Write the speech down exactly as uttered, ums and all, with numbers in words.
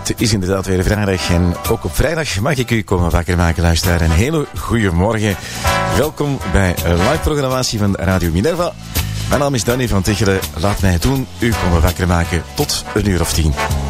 Het is inderdaad weer vrijdag en ook op vrijdag mag ik u komen wakker maken, luisteraar. Een hele goede morgen. Welkom bij een live programmatie van Radio Minerva. Mijn naam is Danny van Tichelen. Laat mij het doen, u komen wakker maken tot een uur of tien.